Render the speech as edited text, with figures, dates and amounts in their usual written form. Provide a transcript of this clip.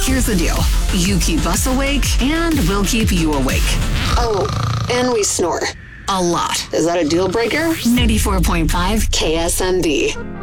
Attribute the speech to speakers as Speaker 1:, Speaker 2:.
Speaker 1: Here's the deal. You keep us awake, and we'll keep you awake.
Speaker 2: Oh, and we snore.
Speaker 1: A lot.
Speaker 2: Is that a deal breaker?
Speaker 1: 94.5
Speaker 2: KSMB.